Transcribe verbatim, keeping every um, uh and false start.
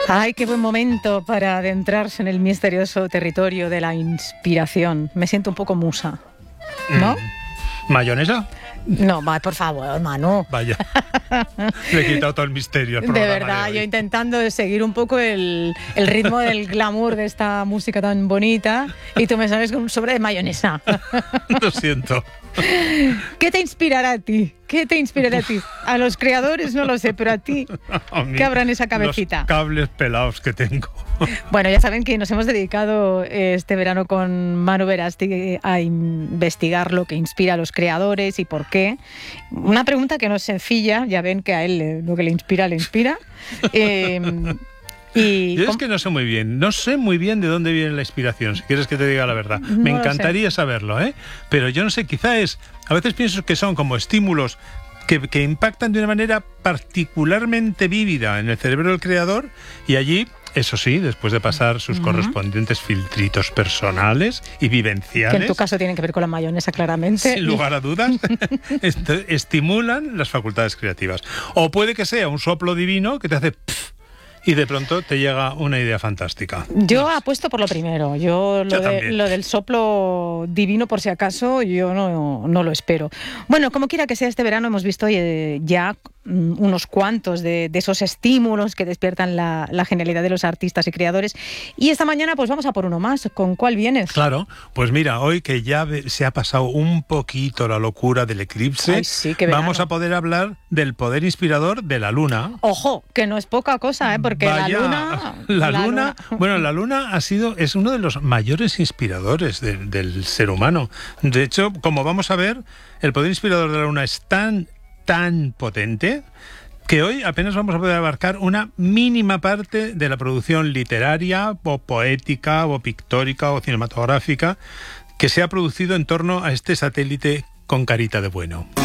Ay, qué buen momento para adentrarse en el misterioso territorio de la inspiración. Me siento un poco musa, ¿no? Mm. ¿Mayonesa? No, va, por favor, Manu. Vaya, le he quitado todo el misterio al De programa verdad, de hoy. yo intentando seguir un poco el, el ritmo del glamour de esta música tan bonita y tú me sales con un sobre de mayonesa. Lo siento. ¿Qué te inspirará a ti? ¿Qué te inspirará a ti? A los creadores no lo sé, pero a ti, A mí, ¿qué habrá en esa cabecita? Los cables pelados que tengo. Bueno, ya saben que nos hemos dedicado este verano con Manu Verástegui a investigar lo que inspira a los creadores y por qué. Una pregunta que no es sencilla, ya ven que a él le- lo que le inspira, le inspira. Eh, y Yo es com- que no sé muy bien, no sé muy bien de dónde viene la inspiración, si quieres que te diga la verdad. No Me lo encantaría saberlo, ¿eh? Pero yo no sé, quizá es... A veces pienso que son como estímulos que, que impactan de una manera particularmente vívida en el cerebro del creador y allí... Eso sí, después de pasar sus Ujú. correspondientes filtritos personales y vivenciales, que en tu caso tienen que ver con la mayonesa, claramente. sin lugar a dudas, est- estimulan las facultades creativas. O puede que sea un soplo divino que te hace pf, y de pronto te llega una idea fantástica. Yo apuesto por lo primero. Yo lo, Yo de- también. lo del soplo divino, por si acaso, yo no, no lo espero. Bueno, como quiera que sea, este verano hemos visto eh, ya mm, unos cuantos de, de esos estímulos que despiertan la, la genialidad de los artistas y creadores. Y esta mañana pues vamos a por uno más. ¿Con cuál vienes? Claro, pues mira, hoy que ya ve- se ha pasado un poquito la locura del eclipse, Ay, sí, qué vamos verano. a poder hablar del poder inspirador de la luna. Ojo, que no es poca cosa, ¿eh? Porque Vaya, la luna... la luna, bueno, la luna ha sido, es uno de los mayores inspiradores de- del ser humano. De hecho, como vamos a ver, el poder inspirador de la luna es tan, tan potente que hoy apenas vamos a poder abarcar una mínima parte de la producción literaria o poética o pictórica o cinematográfica que se ha producido en torno a este satélite con carita de bueno.